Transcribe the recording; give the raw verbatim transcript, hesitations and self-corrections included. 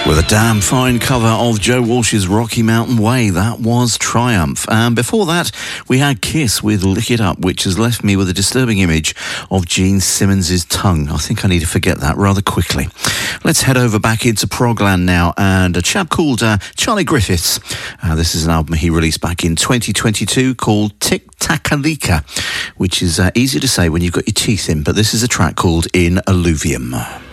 With a damn fine cover of Joe Walsh's Rocky Mountain Way, that was Triumph. And before that, we had Kiss with Lick It Up, which has left me with a disturbing image of Gene Simmons' tongue. I think I need to forget that rather quickly. Let's head over back into progland now, and a chap called uh, Charlie Griffiths. Uh, this is an album he released back in twenty twenty-two called Tic Takalika, which is uh, easy to say when you've got your teeth in, but this is a track called In Alluvium.